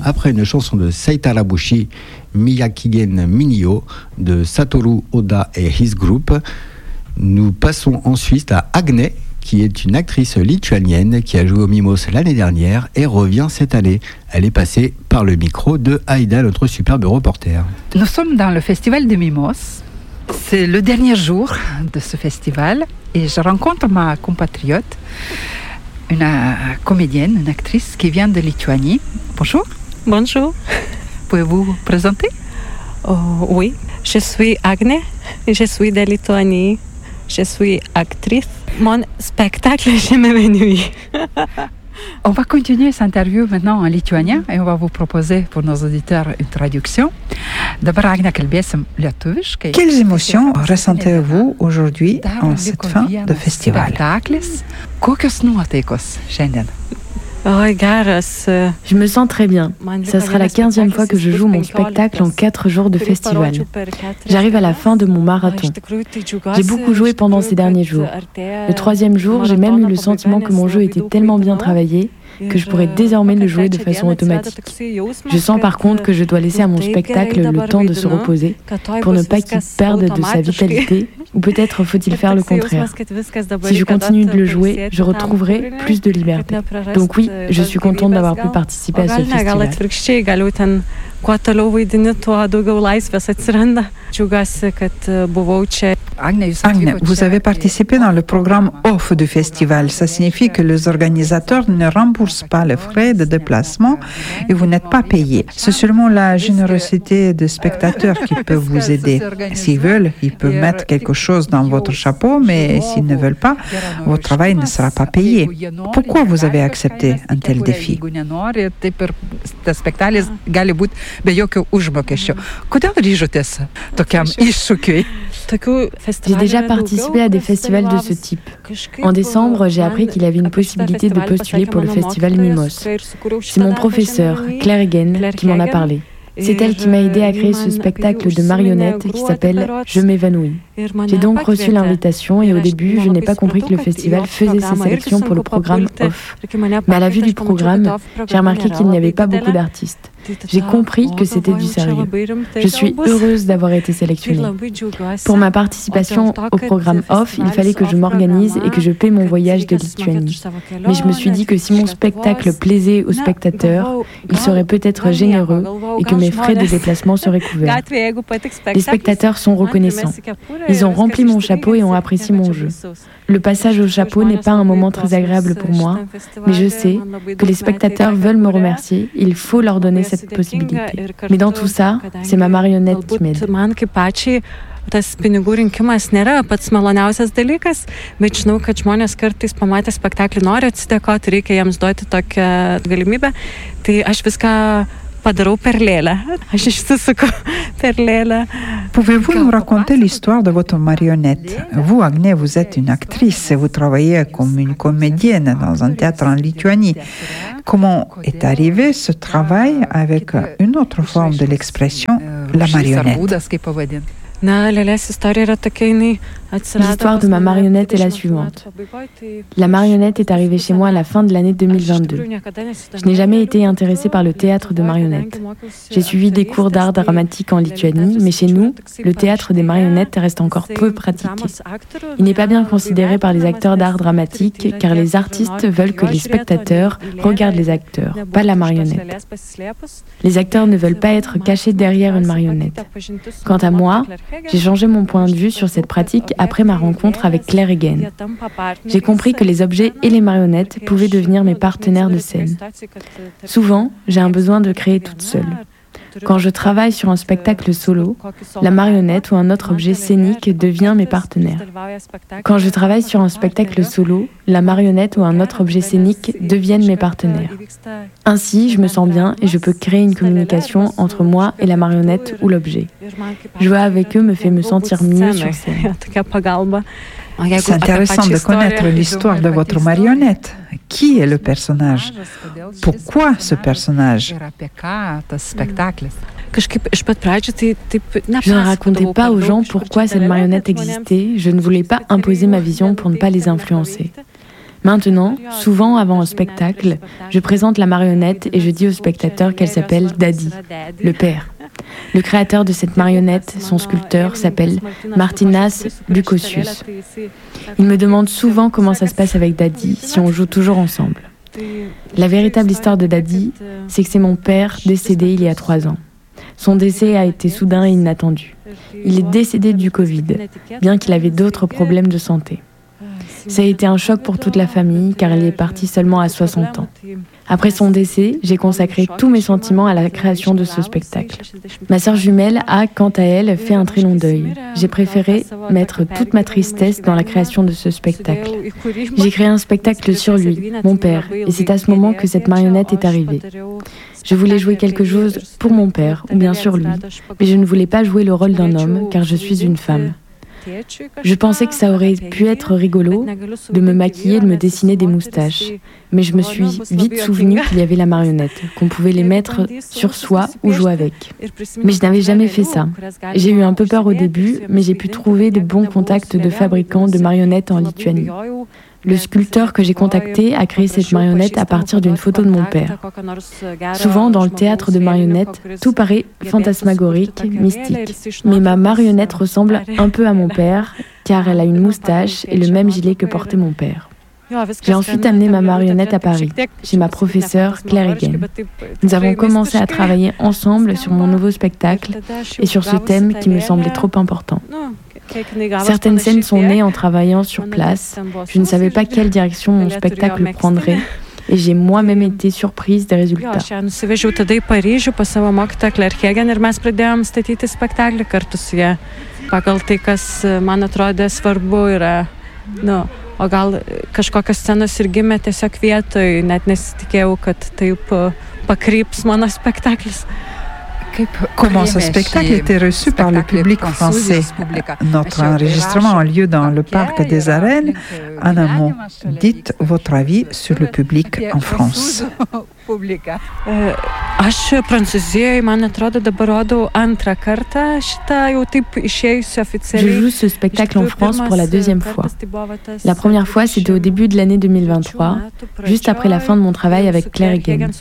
après une chanson de Seita Harabushi, Miyakigen Minio, de Satoru Oda et His Group. Nous passons ensuite à Agne, qui est une actrice lituanienne qui a joué au Mimos l'année dernière et revient cette année. Elle est passée par le micro de Aïda, notre superbe reporter. Nous sommes dans le festival de Mimos. C'est le dernier jour de ce festival et je rencontre ma compatriote, une comédienne, une actrice qui vient de Lituanie. Bonjour. Bonjour. Pouvez-vous vous présenter? Oui, je suis Agne, je suis de Lituanie, je suis actrice. Mon spectacle, je m'évanouis. On va continuer cette interview maintenant en lituanien et on va vous proposer pour nos auditeurs une traduction. Dabar, Agne, kalbėsim lietuviškai. Quelles émotions ressentez-vous aujourd'hui en cette fin de festival? Kokios nuotaikos šiandien? Je me sens très bien. Ça sera la 15e fois que je joue mon spectacle en 4 jours de festival. J'arrive à la fin de mon marathon. J'ai beaucoup joué pendant ces derniers jours. Le 3e jour, j'ai même eu le sentiment que mon jeu était tellement bien travaillé que je pourrais désormais le jouer de façon automatique. Je sens par contre que je dois laisser à mon spectacle le temps de se reposer pour ne pas qu'il perde de sa vitalité, ou peut-être faut-il faire le contraire. Si je continue de le jouer, je retrouverai plus de liberté. Donc oui, je suis contente d'avoir pu participer à ce festival. Agne, vous avez participé dans le programme OFF du festival. Ça signifie que les organisateurs ne remboursent pas les frais de déplacement et vous n'êtes pas payé. C'est seulement la générosité des spectateurs qui peut vous aider. S'ils veulent, ils peuvent mettre quelque chose dans votre chapeau, mais s'ils ne veulent pas, votre travail ne sera pas payé. Pourquoi vous avez accepté un tel défi? J'ai déjà participé à des festivals de ce type. En décembre, j'ai appris qu'il y avait une possibilité de postuler pour le festival Mimos. C'est mon professeur, Claire Egen, qui m'en a parlé. C'est elle qui m'a aidé à créer ce spectacle de marionnettes qui s'appelle « Je m'évanouis ». J'ai donc reçu l'invitation et au début, je n'ai pas compris que le festival faisait ses sélections pour le programme OFF. Mais à la vue du programme, j'ai remarqué qu'il n'y avait pas beaucoup d'artistes. J'ai compris que c'était du sérieux. Je suis heureuse d'avoir été sélectionnée. Pour ma participation au programme OFF, il fallait que je m'organise et que je paie mon voyage de Lituanie. Mais je me suis dit que si mon spectacle plaisait aux spectateurs, il serait peut-être généreux et que mes frais de déplacement seraient couverts. Les spectateurs sont reconnaissants. Ils ont rempli mon chapeau et ont apprécié mon jeu. Le passage au chapeau n'est pas un moment très agréable pour moi, mais je sais que les spectateurs veulent me remercier, il faut leur donner cette possibilité. Mais dans tout ça, c'est ma marionnette qui m'aide. Tas pinigų rinkimas nėra pats maloniausias dalykas, bet žinau, kad žmonės kartais pamatę spektaklį nori atsidėkoti, reikia jiems duoti tokią galimybę. Tai aš viską padarau per lėlę. Aš išsisuku per lėlę. Pouvez-vous nous raconter l'histoire de votre marionnette? Vous, Agne, vous êtes une actrice et vous travaillez comme une comédienne dans un théâtre en Lituanie. Comment est arrivé ce travail avec une autre forme de l'expression, la marionnette? L'histoire de ma marionnette est la suivante. La marionnette est arrivée chez moi à la fin de l'année 2022. Je n'ai jamais été intéressée par le théâtre de marionnettes. J'ai suivi des cours d'art dramatique en Lituanie, mais chez nous, le théâtre des marionnettes reste encore peu pratiqué. Il n'est pas bien considéré par les acteurs d'art dramatique, car les artistes veulent que les spectateurs regardent les acteurs, pas la marionnette. Les acteurs ne veulent pas être cachés derrière une marionnette. Quant à moi, j'ai changé mon point de vue sur cette pratique après ma rencontre avec Claire Egen. J'ai compris que les objets et les marionnettes pouvaient devenir mes partenaires de scène. Souvent, j'ai un besoin de créer toute seule. Quand je travaille sur un spectacle solo, la marionnette ou un autre objet scénique devient mes partenaires. Quand je travaille sur un spectacle solo, la marionnette ou un autre objet scénique deviennent mes partenaires. Ainsi, je me sens bien et je peux créer une communication entre moi et la marionnette ou l'objet. Jouer avec eux me fait me sentir mieux sur scène. C'est intéressant de connaître l'histoire de votre marionnette. Qui est le personnage? Pourquoi ce personnage? Je ne racontais pas aux gens pourquoi cette marionnette existait. Je ne voulais pas imposer ma vision pour ne pas les influencer. Maintenant, souvent avant un spectacle, je présente la marionnette et je dis aux spectateurs qu'elle s'appelle Daddy, le père. Le créateur de cette marionnette, son sculpteur, s'appelle Martinas Bukosius. Il me demande souvent comment ça se passe avec Daddy, si on joue toujours ensemble. La véritable histoire de Daddy, c'est que c'est mon père décédé il y a 3 ans. Son décès a été soudain et inattendu. Il est décédé du Covid, bien qu'il avait d'autres problèmes de santé. Ça a été un choc pour toute la famille, car il est parti seulement à 60 ans. Après son décès, j'ai consacré tous mes sentiments à la création de ce spectacle. Ma sœur jumelle a, quant à elle, fait un très long deuil. J'ai préféré mettre toute ma tristesse dans la création de ce spectacle. J'ai créé un spectacle sur lui, mon père, et c'est à ce moment que cette marionnette est arrivée. Je voulais jouer quelque chose pour mon père, ou bien sur lui, mais je ne voulais pas jouer le rôle d'un homme, car je suis une femme. Je pensais que ça aurait pu être rigolo de me maquiller, de me dessiner des moustaches. Mais je me suis vite souvenu qu'il y avait la marionnette, qu'on pouvait les mettre sur soi ou jouer avec. Mais je n'avais jamais fait ça. J'ai eu un peu peur au début, mais j'ai pu trouver de bons contacts de fabricants de marionnettes en Lituanie. Le sculpteur que j'ai contacté a créé cette marionnette à partir d'une photo de mon père. Souvent, dans le théâtre de marionnettes, tout paraît fantasmagorique, mystique. Mais ma marionnette ressemble un peu à mon père, car elle a une moustache et le même gilet que portait mon père. J'ai ensuite amené ma marionnette à Paris, chez ma professeure Claire Egan. Nous avons commencé à travailler ensemble sur mon nouveau spectacle et sur ce thème qui me semblait trop important. Certaines scènes sont nées en travaillant sur place. Je ne savais pas quelle direction mon spectacle prendrait et j'ai moi-même été surprise des résultats. Nusivežiau tada į Paryžių pas savo mokytoją Claire Egan ir mes pradėjom statyti spektaklį kartu su ja pagal tai, kas man atrodė svarbu yra, o gal kažkokios scenos ir gimė tiesiog vietoj, net nesitikėjau, kad taip pakryps mano spektaklis. Comment ce spectacle était reçu par le public français. Notre enregistrement a lieu dans le parc des Arènes. En un mot, dites votre avis sur le public en France. Aš Prancūzijoje, man atrodo, dabar rodau antrą kartą šitą jau taip išėjusi oficialiai. Je joue ce spectacle en France pour la 2e fois. La première fois, c'était au début de l'année 2023, juste après la fin de mon travail avec Claire Egan.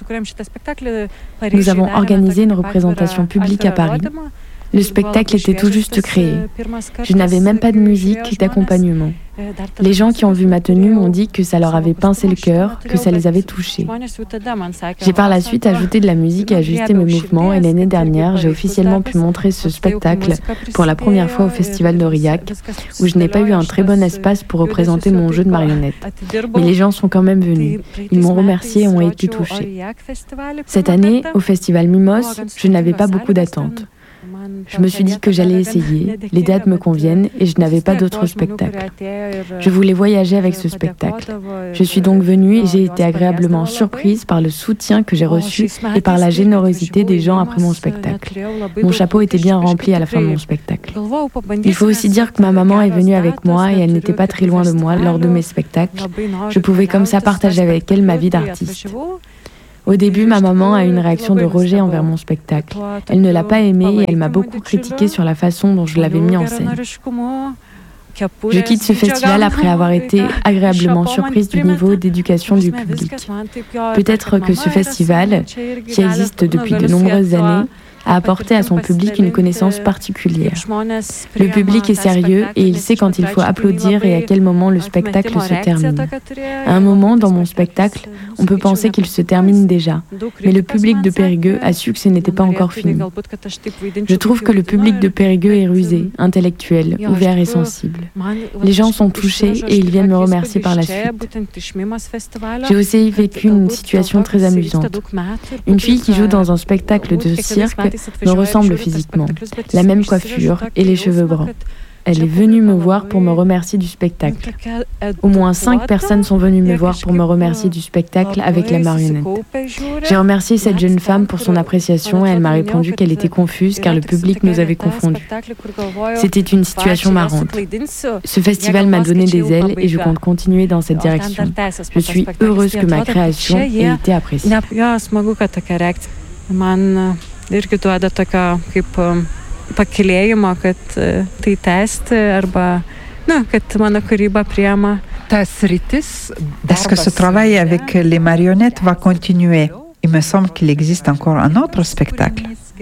Nous avons organisé une représentation publique à Paris. Le spectacle était tout juste créé. Je n'avais même pas de musique d'accompagnement. Les gens qui ont vu ma tenue m'ont dit que ça leur avait pincé le cœur, que ça les avait touchés. J'ai par la suite ajouté de la musique et ajusté mes mouvements et l'année dernière, j'ai officiellement pu montrer ce spectacle pour la première fois au Festival d'Aurillac, où je n'ai pas eu un très bon espace pour représenter mon jeu de marionnettes. Mais les gens sont quand même venus. Ils m'ont remercié et ont été touchés. Cette année, au Festival Mimos, je n'avais pas beaucoup d'attentes. Je me suis dit que j'allais essayer, les dates me conviennent et je n'avais pas d'autres spectacles. Je voulais voyager avec ce spectacle. Je suis donc venue et j'ai été agréablement surprise par le soutien que j'ai reçu et par la générosité des gens après mon spectacle. Mon chapeau était bien rempli à la fin de mon spectacle. Il faut aussi dire que ma maman est venue avec moi et elle n'était pas très loin de moi lors de mes spectacles. Je pouvais comme ça partager avec elle ma vie d'artiste. Au début, ma maman a eu une réaction de rejet envers mon spectacle. Elle ne l'a pas aimé et elle m'a beaucoup critiqué sur la façon dont je l'avais mis en scène. Je quitte ce festival après avoir été agréablement surprise du niveau d'éducation du public. Peut-être que ce festival, qui existe depuis de nombreuses années, a apporté à son public une connaissance particulière. Le public est sérieux et il sait quand il faut applaudir et à quel moment le spectacle se termine. À un moment dans mon spectacle, on peut penser qu'il se termine déjà, mais le public de Périgueux a su que ce n'était pas encore fini. Je trouve que le public de Périgueux est rusé, intellectuel, ouvert et sensible. Les gens sont touchés et ils viennent me remercier par la suite. J'ai aussi vécu une situation très amusante. Une fille qui joue dans un spectacle de cirque me ressemble physiquement, la même coiffure et les cheveux bruns. Elle est venue me voir pour me remercier du spectacle. Au moins 5 personnes sont venues me voir pour me remercier du spectacle avec la marionnette. J'ai remercié cette jeune femme pour son appréciation et elle m'a répondu qu'elle était confuse car le public nous avait confondus. C'était une situation marrante. Ce festival m'a donné des ailes et je compte continuer dans cette direction. Je suis heureuse que ma création ait été appréciée. Irgi duoda tokio kaip pakylėjimo, kad tai tęsti arba, kad mano kūryba priema Est-ce que ce travail avec les marionnettes va continuer? Il me semble qu'il existe encore un autre spectacle.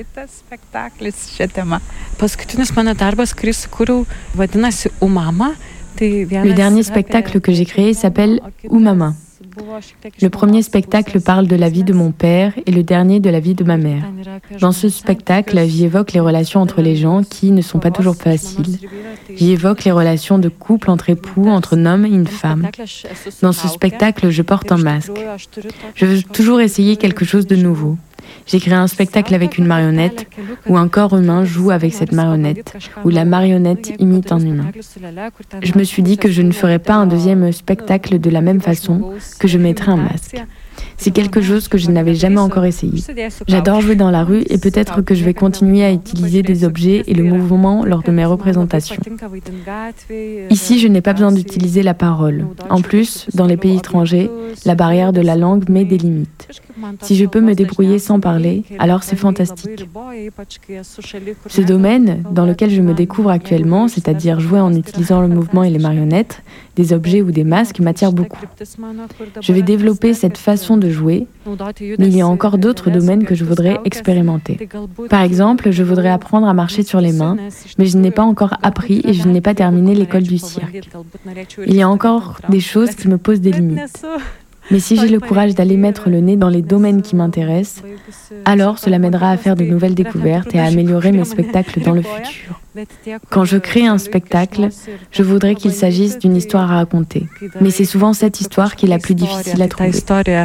Le dernier spectacle que j'ai créé s'appelle Oumama. Le premier spectacle parle de la vie de mon père et le dernier de la vie de ma mère. Dans ce spectacle, j'y évoque les relations entre les gens qui ne sont pas toujours faciles. J'y évoque les relations de couple entre époux, entre un homme et une femme. Dans ce spectacle, je porte un masque. Je veux toujours essayer quelque chose de nouveau. J'ai créé un spectacle avec une marionnette où un corps humain joue avec cette marionnette, où la marionnette imite un humain. Je me suis dit que je ne ferais pas un deuxième spectacle de la même façon, que je mettrais un masque. C'est quelque chose que je n'avais jamais encore essayé. J'adore jouer dans la rue et peut-être que je vais continuer à utiliser des objets et le mouvement lors de mes représentations. Ici, je n'ai pas besoin d'utiliser la parole. En plus, dans les pays étrangers, la barrière de la langue met des limites. Si je peux me débrouiller sans parler, alors c'est fantastique. Ce domaine dans lequel je me découvre actuellement, c'est-à-dire jouer en utilisant le mouvement et les marionnettes, des objets ou des masques, m'attire beaucoup. Je vais développer cette façon de jouer, mais il y a encore d'autres domaines que je voudrais expérimenter. Par exemple, je voudrais apprendre à marcher sur les mains, mais je n'ai pas encore appris et je n'ai pas terminé l'école du cirque. Il y a encore des choses qui me posent des limites. Mais si j'ai le courage d'aller mettre le nez dans les domaines qui m'intéressent, alors cela m'aidera à faire de nouvelles découvertes et à améliorer mes spectacles dans le futur. Quand je crée un spectacle, je voudrais qu'il s'agisse d'une histoire à raconter. Mais c'est souvent cette histoire qui est la plus difficile à trouver.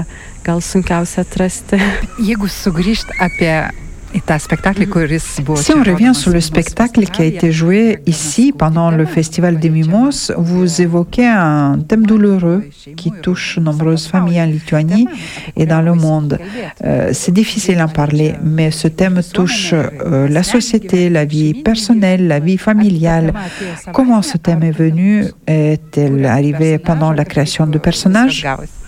Si on revient sur le spectacle qui a été joué ici pendant le Festival des Mimos, vous évoquez un thème douloureux qui touche nombreuses familles en Lituanie et dans le monde. C'est difficile d'en parler, mais ce thème touche la société, la vie personnelle, la vie familiale. Comment ce thème est venu? Est-elle arrivée pendant la création de personnages?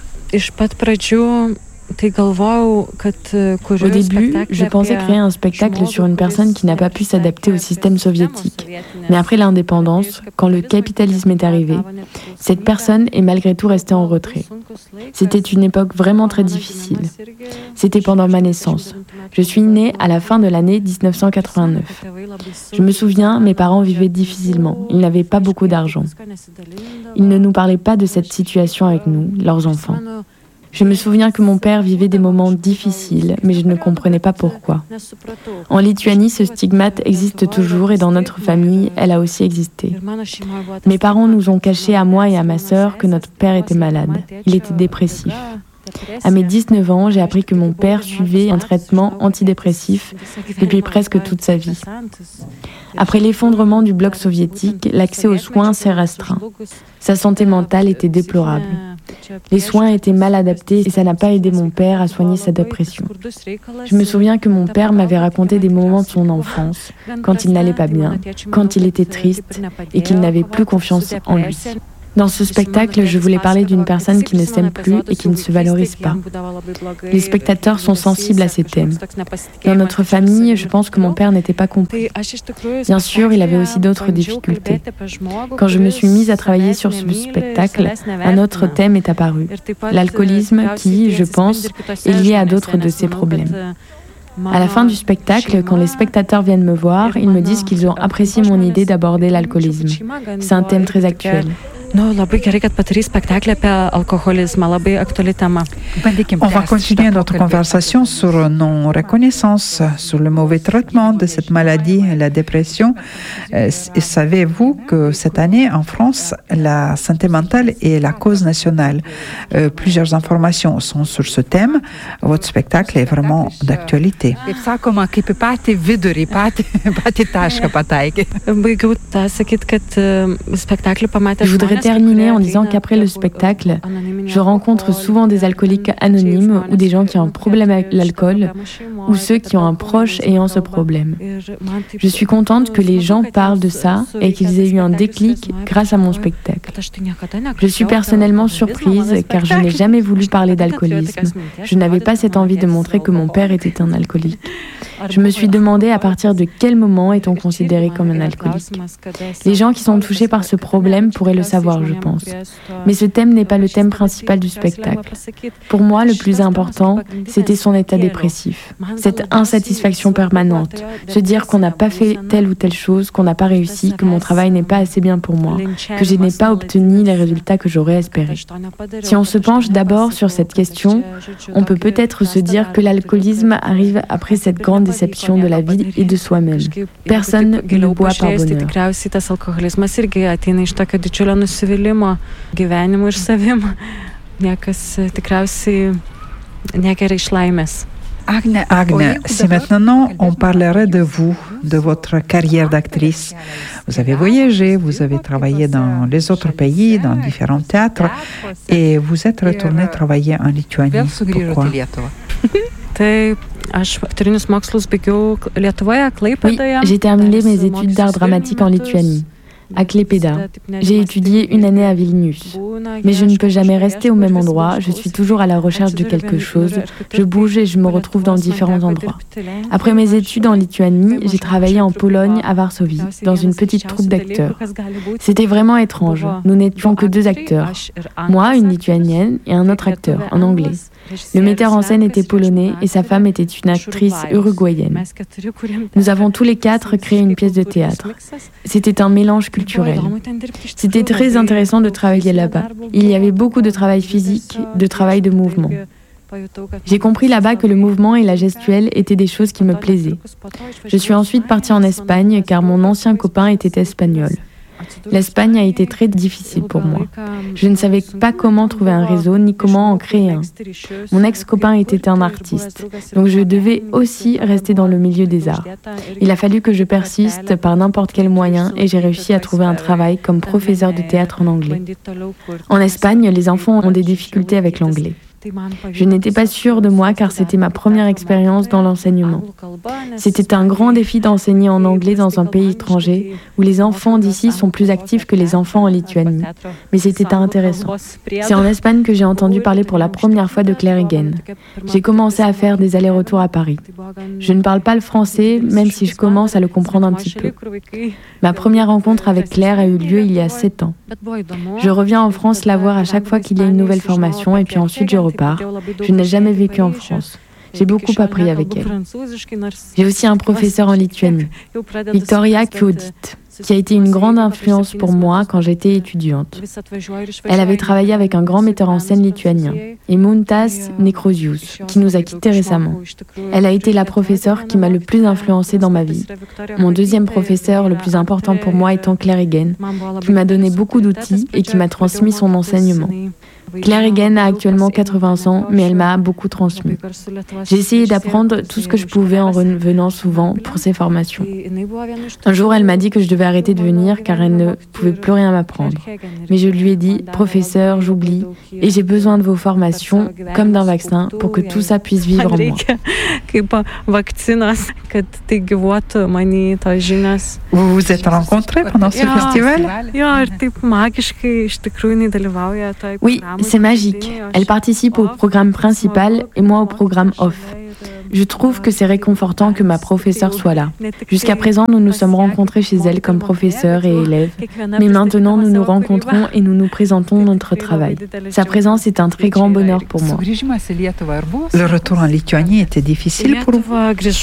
Au début, je pensais créer un spectacle sur une personne qui n'a pas pu s'adapter au système soviétique. Mais après l'indépendance, quand le capitalisme est arrivé, cette personne est malgré tout restée en retrait. C'était une époque vraiment très difficile. C'était pendant ma naissance. Je suis née à la fin de l'année 1989. Je me souviens, mes parents vivaient difficilement. Ils n'avaient pas beaucoup d'argent. Ils ne nous parlaient pas de cette situation avec nous, leurs enfants. Je me souviens que mon père vivait des moments difficiles, mais je ne comprenais pas pourquoi. En Lituanie, ce stigmate existe toujours et dans notre famille, elle a aussi existé. Mes parents nous ont caché à moi et à ma sœur que notre père était malade. Il était dépressif. À mes 19 ans, j'ai appris que mon père suivait un traitement antidépressif depuis presque toute sa vie. Après l'effondrement du bloc soviétique, l'accès aux soins s'est restreint. Sa santé mentale était déplorable. Les soins étaient mal adaptés et ça n'a pas aidé mon père à soigner sa dépression. Je me souviens que mon père m'avait raconté des moments de son enfance, quand il n'allait pas bien, quand il était triste et qu'il n'avait plus confiance en lui. Dans ce spectacle, je voulais parler d'une personne qui ne s'aime plus et qui ne se valorise pas. Les spectateurs sont sensibles à ces thèmes. Dans notre famille, je pense que mon père n'était pas compris. Bien sûr, il avait aussi d'autres difficultés. Quand je me suis mise à travailler sur ce spectacle, un autre thème est apparu. L'alcoolisme qui, je pense, est lié à d'autres de ces problèmes. À la fin du spectacle, quand les spectateurs viennent me voir, ils me disent qu'ils ont apprécié mon idée d'aborder l'alcoolisme. C'est un thème très actuel. On va continuer notre conversation sur nos reconnaissances, sur le mauvais traitement de cette maladie, la dépression. Savez-vous que cette année, en France, la santé mentale est la cause nationale? Plusieurs informations sont sur ce thème. Votre spectacle est vraiment d'actualité. Je voudrais terminer en disant qu'après le spectacle, je rencontre souvent des alcooliques anonymes ou des gens qui ont un problème avec l'alcool ou ceux qui ont un proche ayant ce problème. Je suis contente que les gens parlent de ça et qu'ils aient eu un déclic grâce à mon spectacle. Je suis personnellement surprise car je n'ai jamais voulu parler d'alcoolisme. Je n'avais pas cette envie de montrer que mon père était un alcoolique. Je me suis demandé à partir de quel moment est-on considéré comme un alcoolique. Les gens qui sont touchés par ce problème pourraient le savoir, je pense. Mais ce thème n'est pas le thème principal du spectacle. Pour moi, le plus important, c'était son état dépressif. Cette insatisfaction permanente. Se dire qu'on n'a pas fait telle ou telle chose, qu'on n'a pas réussi, que mon travail n'est pas assez bien pour moi, que je n'ai pas obtenu les résultats que j'aurais espérés. Si on se penche d'abord sur cette question, on peut peut-être se dire que l'alcoolisme arrive après cette grande déception de la vie et de soi-même. Personne ne boit par bonheur. Agne, si maintenant on parlerait de vous, de votre carrière d'actrice. Vous avez voyagé, vous avez travaillé dans les autres pays, dans différents théâtres, et vous êtes retournée travailler en Lituanie. Pourquoi? Oui, j'ai terminé mes études d'art dramatique en Lituanie, à Klaipėda. J'ai étudié une année à Vilnius. Mais je ne peux jamais rester au même endroit, je suis toujours à la recherche de quelque chose, je bouge et je me retrouve dans différents endroits. Après mes études en Lituanie, j'ai travaillé en Pologne, à Varsovie, dans une petite troupe d'acteurs. C'était vraiment étrange, nous n'étions que 2 acteurs, moi, une Lituanienne, et un autre acteur, en anglais. Le metteur en scène était polonais et sa femme était une actrice uruguayenne. Nous avons tous les 4 créé une pièce de théâtre. C'était un mélange culturel. C'était très intéressant de travailler là-bas. Il y avait beaucoup de travail physique, de travail de mouvement. J'ai compris là-bas que le mouvement et la gestuelle étaient des choses qui me plaisaient. Je suis ensuite partie en Espagne car mon ancien copain était espagnol. L'Espagne a été très difficile pour moi. Je ne savais pas comment trouver un réseau ni comment en créer un. Mon ex-copain était un artiste, donc je devais aussi rester dans le milieu des arts. Il a fallu que je persiste par n'importe quel moyen et j'ai réussi à trouver un travail comme professeur de théâtre en anglais. En Espagne, les enfants ont des difficultés avec l'anglais. Je n'étais pas sûre de moi car c'était ma première expérience dans l'enseignement. C'était un grand défi d'enseigner en anglais dans un pays étranger où les enfants d'ici sont plus actifs que les enfants en Lituanie. Mais c'était intéressant. C'est en Espagne que j'ai entendu parler pour la première fois de Claire Egen. J'ai commencé à faire des allers-retours à Paris. Je ne parle pas le français, même si je commence à le comprendre un petit peu. Ma première rencontre avec Claire a eu lieu il y a 7 ans. Je reviens en France la voir à chaque fois qu'il y a une nouvelle formation et puis ensuite je repars. Je n'ai jamais vécu en France. J'ai beaucoup appris avec elle. J'ai aussi un professeur en Lituanie, Victoria Kuodit, qui a été une grande influence pour moi quand j'étais étudiante. Elle avait travaillé avec un grand metteur en scène lituanien, Eimuntas Nekrošius, qui nous a quittés récemment. Elle a été la professeure qui m'a le plus influencée dans ma vie. Mon deuxième professeur le plus important pour moi étant Claire Egen, qui m'a donné beaucoup d'outils et qui m'a transmis son enseignement. Claire Egen a actuellement 80 ans, mais elle m'a beaucoup transmis. J'ai essayé d'apprendre tout ce que je pouvais en revenant souvent pour ces formations. Un jour, elle m'a dit que je devais arrêter de venir car elle ne pouvait plus rien m'apprendre. Mais je lui ai dit, professeur, j'oublie et j'ai besoin de vos formations comme d'un vaccin pour que tout ça puisse vivre en moi. Vous vous êtes rencontrés pendant ce festival? Oui, c'est magique. Elle participe au programme principal et moi au programme off. Je trouve que c'est réconfortant que ma professeure soit là. Jusqu'à présent, nous nous sommes rencontrés chez elle comme professeurs et élèves. Mais maintenant, nous nous rencontrons et nous nous présentons notre travail. Sa présence est un très grand bonheur pour moi. Le retour en Lituanie était difficile pour vous?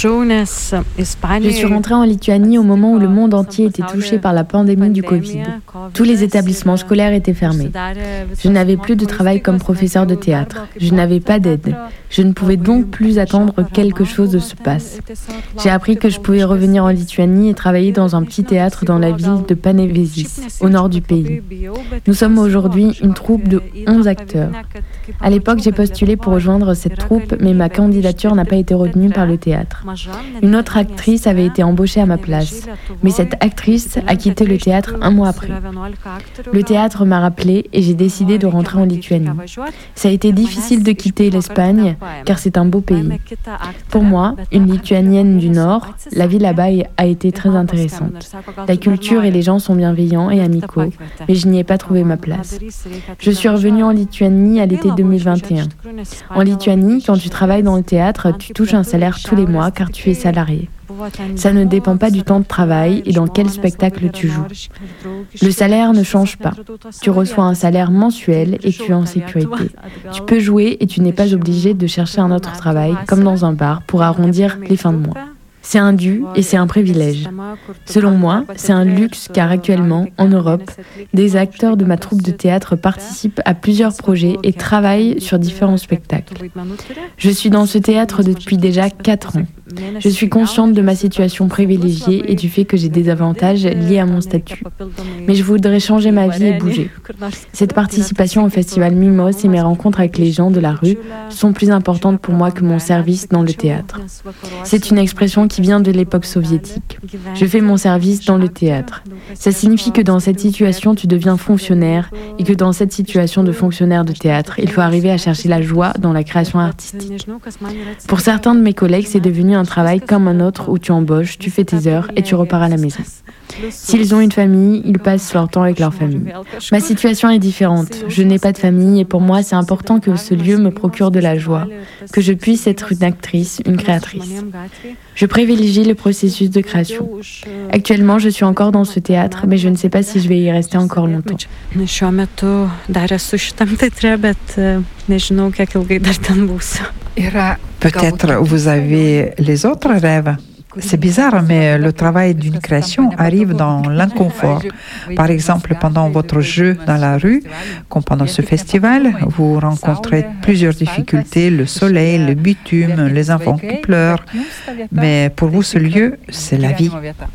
Je suis rentrée en Lituanie au moment où le monde entier était touché par la pandémie du Covid. Tous les établissements scolaires étaient fermés. Je n'avais plus de travail comme professeur de théâtre. Je n'avais pas d'aide. Je ne pouvais donc plus attendre que quelque chose se passe. J'ai appris que je pouvais revenir en Lituanie et travailler dans un petit théâtre dans la ville de Panevėžys, au nord du pays. Nous sommes aujourd'hui une troupe de 11 acteurs. À l'époque, j'ai postulé pour rejoindre cette troupe, mais ma candidature n'a pas été retenue par le théâtre. Une autre actrice avait été embauchée à ma place, mais cette actrice a quitté le théâtre 1 mois après. Le théâtre m'a rappelé et j'ai décidé de rentrer en Lituanie. Ça a été difficile de quitter l'Espagne, car c'est un beau pays. Pour moi, une Lituanienne du Nord, la vie là-bas a été très intéressante. La culture et les gens sont bienveillants et amicaux, mais je n'y ai pas trouvé ma place. Je suis revenue en Lituanie à l'été 2021. En Lituanie, quand tu travailles dans le théâtre, tu touches un salaire tous les mois car tu es salarié. Ça ne dépend pas du temps de travail et dans quel spectacle tu joues. Le salaire ne change pas. Tu reçois un salaire mensuel et tu es en sécurité. Tu peux jouer et tu n'es pas obligé de chercher un autre travail, comme dans un bar, pour arrondir les fins de mois. C'est un dû et c'est un privilège. Selon moi, c'est un luxe car actuellement, en Europe, des acteurs de ma troupe de théâtre participent à plusieurs projets et travaillent sur différents spectacles. Je suis dans ce théâtre depuis déjà 4 ans. Je suis consciente de ma situation privilégiée et du fait que j'ai des avantages liés à mon statut. Mais je voudrais changer ma vie et bouger. Cette participation au festival Mimos et mes rencontres avec les gens de la rue sont plus importantes pour moi que mon service dans le théâtre. C'est une expression qui vient de l'époque soviétique. Je fais mon service dans le théâtre. Ça signifie que dans cette situation, tu deviens fonctionnaire et que dans cette situation de fonctionnaire de théâtre, il faut arriver à chercher la joie dans la création artistique. Pour certains de mes collègues, c'est devenu un travail comme un autre où tu embauches, tu fais tes heures et tu repars à la maison. S'ils ont une famille, ils passent leur temps avec leur famille. Ma situation est différente. Je n'ai pas de famille et pour moi, c'est important que ce lieu me procure de la joie, que je puisse être une actrice, une créatrice. Je privilégie le processus de création. Actuellement, je suis encore dans ce théâtre, mais je ne sais pas si je vais y rester encore longtemps. Peut-être vous avez les autres rêves. C'est bizarre, mais le travail d'une création arrive dans l'inconfort. Par exemple, pendant votre jeu dans la rue, comme pendant ce festival, vous rencontrez plusieurs difficultés, le soleil, le bitume, les enfants qui pleurent. Mais pour vous, ce lieu, c'est la vie.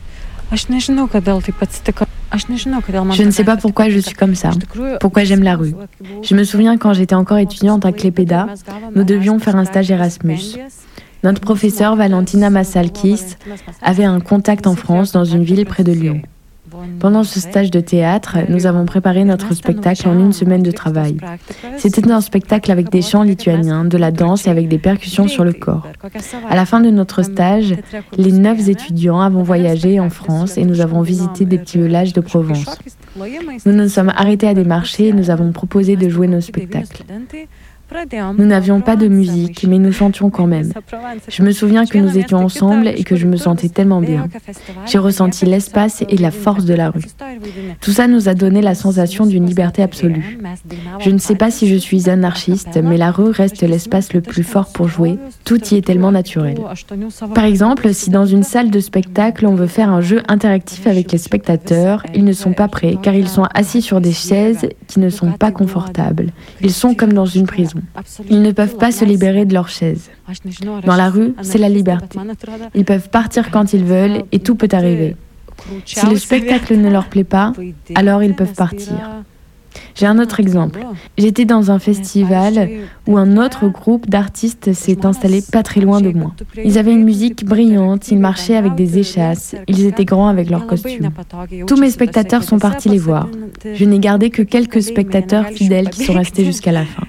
Je ne sais pas pourquoi je suis comme ça, pourquoi j'aime la rue. Je me souviens quand j'étais encore étudiante à Klaipėda, nous devions faire un stage Erasmus. Notre professeure Valentina Masalkis avait un contact en France dans une ville près de Lyon. Pendant ce stage de théâtre, nous avons préparé notre spectacle en 1 semaine de travail. C'était un spectacle avec des chants lituaniens, de la danse et avec des percussions sur le corps. À la fin de notre stage, les 9 étudiants avons voyagé en France et nous avons visité des petits villages de Provence. Nous nous sommes arrêtés à des marchés et nous avons proposé de jouer nos spectacles. Nous n'avions pas de musique, mais nous chantions quand même. Je me souviens que nous étions ensemble et que je me sentais tellement bien. J'ai ressenti l'espace et la force de la rue. Tout ça nous a donné la sensation d'une liberté absolue. Je ne sais pas si je suis anarchiste, mais la rue reste l'espace le plus fort pour jouer. Tout y est tellement naturel. Par exemple, si dans une salle de spectacle, on veut faire un jeu interactif avec les spectateurs, ils ne sont pas prêts car ils sont assis sur des chaises qui ne sont pas confortables. Ils sont comme dans une prison. Ils ne peuvent pas se libérer de leur chaise. Dans la rue, c'est la liberté. Ils peuvent partir quand ils veulent et tout peut arriver. Si le spectacle ne leur plaît pas, alors ils peuvent partir. J'ai un autre exemple. J'étais dans un festival où un autre groupe d'artistes s'est installé pas très loin de moi. Ils avaient une musique brillante, ils marchaient avec des échasses, ils étaient grands avec leurs costumes. Tous mes spectateurs sont partis les voir. Je n'ai gardé que quelques spectateurs fidèles qui sont restés jusqu'à la fin.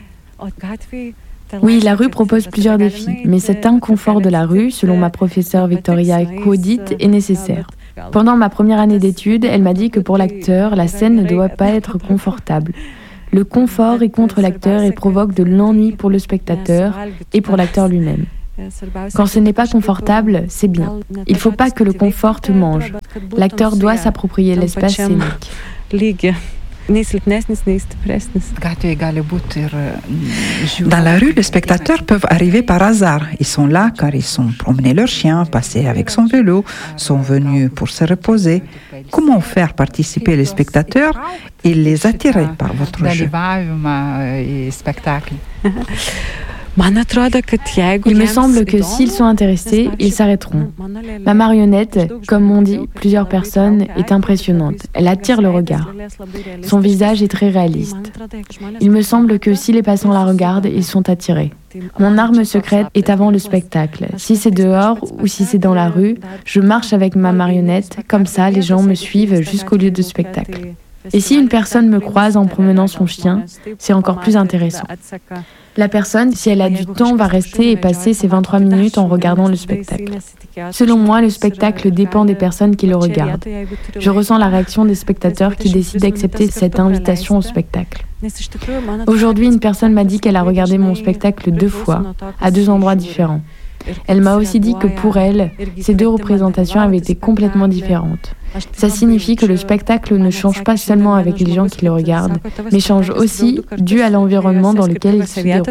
Oui, la rue propose plusieurs défis, mais cet inconfort de la rue, selon ma professeure Victoria Kodit, est nécessaire. Pendant ma première année d'études, elle m'a dit que pour l'acteur, la scène ne doit pas être confortable. Le confort est contre l'acteur et provoque de l'ennui pour le spectateur et pour l'acteur lui-même. Quand ce n'est pas confortable, c'est bien. Il ne faut pas que le confort te mange. L'acteur doit s'approprier l'espace scénique. Dans la rue, les spectateurs peuvent arriver par hasard. Ils sont là car ils ont promené leur chien, passé avec son vélo, sont venus pour se reposer. Comment faire participer les spectateurs et les attirer par votre jeu? Il me semble que s'ils sont intéressés, ils s'arrêteront. Ma marionnette, comme m'ont dit plusieurs personnes, est impressionnante. Elle attire le regard. Son visage est très réaliste. Il me semble que si les passants la regardent, ils sont attirés. Mon arme secrète est avant le spectacle. Si c'est dehors ou si c'est dans la rue, je marche avec ma marionnette. Comme ça, les gens me suivent jusqu'au lieu de spectacle. Et si une personne me croise en promenant son chien, c'est encore plus intéressant. La personne, si elle a du temps, va rester et passer ses 23 minutes en regardant le spectacle. Selon moi, le spectacle dépend des personnes qui le regardent. Je ressens la réaction des spectateurs qui décident d'accepter cette invitation au spectacle. Aujourd'hui, une personne m'a dit qu'elle a regardé mon spectacle 2 fois, à 2 endroits différents. Elle m'a aussi dit que pour elle, ces 2 représentations avaient été complètement différentes. Ça signifie que le spectacle ne change pas seulement avec les gens qui le regardent, mais change aussi dû à l'environnement dans lequel il se déroule.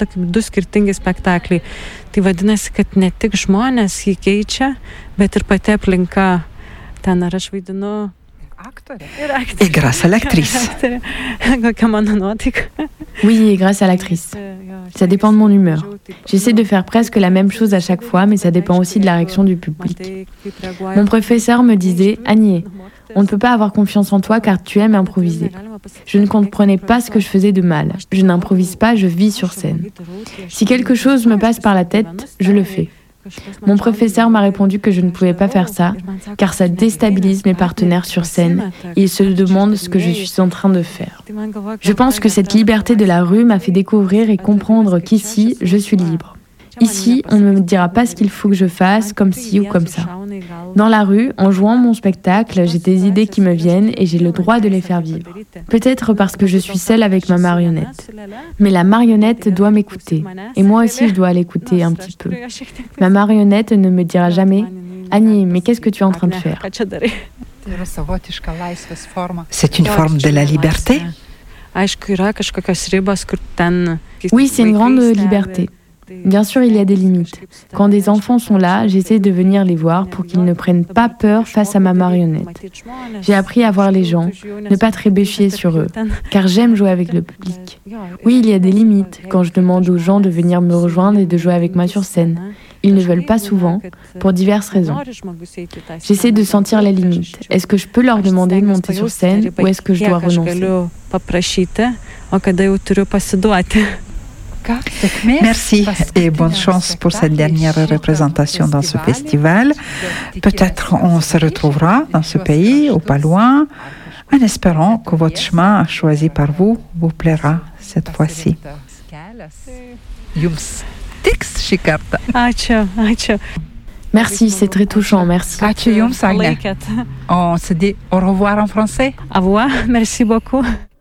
Tai vadinasi, kad ne tik žmonės jį keičia, bet ir pati aplinka. Ten ar aš vaidinu. Et grâce à l'actrice. Kokia mano nuotaika. Oui, et grâce à l'actrice. Ça dépend de mon humeur. J'essaie de faire presque la même chose à chaque fois, mais ça dépend aussi de la réaction du public. Mon professeur me disait « Agnieszka, on ne peut pas avoir confiance en toi car tu aimes improviser. » Je ne comprenais pas ce que je faisais de mal. Je n'improvise pas, je vis sur scène. Si quelque chose me passe par la tête, je le fais. Mon professeur m'a répondu que je ne pouvais pas faire ça, car ça déstabilise mes partenaires sur scène et ils se demandent ce que je suis en train de faire. Je pense que cette liberté de la rue m'a fait découvrir et comprendre qu'ici, je suis libre. Ici, on ne me dira pas ce qu'il faut que je fasse, comme ci ou comme ça. Dans la rue, en jouant mon spectacle, j'ai des idées qui me viennent et j'ai le droit de les faire vivre. Peut-être parce que je suis seule avec ma marionnette. Mais la marionnette doit m'écouter. Et moi aussi, je dois l'écouter un petit peu. Ma marionnette ne me dira jamais « Agnieszka, mais qu'est-ce que tu es en train de faire ?» C'est une forme de la liberté. Oui, c'est une grande liberté. Bien sûr, il y a des limites. Quand des enfants sont là, j'essaie de venir les voir pour qu'ils ne prennent pas peur face à ma marionnette. J'ai appris à voir les gens, ne pas trébucher sur eux, car j'aime jouer avec le public. Oui, il y a des limites quand je demande aux gens de venir me rejoindre et de jouer avec moi sur scène. Ils ne veulent pas souvent, pour diverses raisons. J'essaie de sentir les limites. Est-ce que je peux leur demander de monter sur scène ou est-ce que je dois renoncer? Merci et bonne chance pour cette dernière représentation dans ce festival. Peut-être on se retrouvera dans ce pays ou pas loin, en espérant que votre chemin choisi par vous plaira cette fois-ci. Merci, c'est très touchant, merci. On se dit au revoir en français. Au revoir, merci beaucoup.